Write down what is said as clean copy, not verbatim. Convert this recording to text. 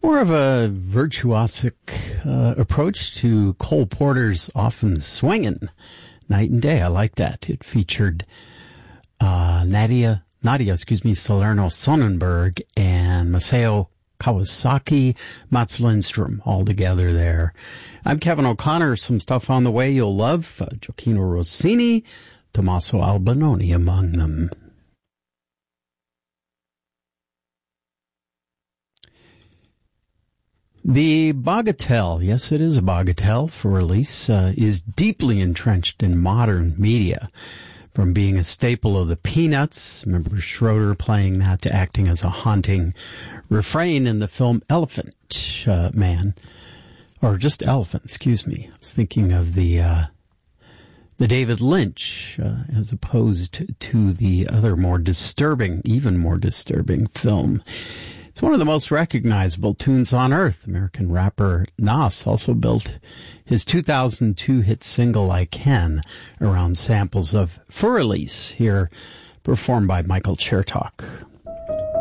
More of a virtuosic approach to Cole Porter's Often Swingin', Night and Day. I like that. It featured Nadia, Salerno Sonnenberg and Masao Kawasaki, Mats Lindstrom all together there. I'm Kevin O'Connor. Some stuff on the way you'll love. Gioacchino Rossini, Tommaso Albinoni among them. The Bagatelle, yes, it is a Bagatelle for release, is deeply entrenched in modern media. From being a staple of the Peanuts, remember Schroeder playing that, to acting as a haunting refrain in the film Elephant Man. Or just Elephant, excuse me. I was thinking of the David Lynch, as opposed to the other even more disturbing film. It's one of the most recognizable tunes on earth. American rapper Nas also built his 2002 hit single I Can around samples of For Release, here performed by Michael Chertok.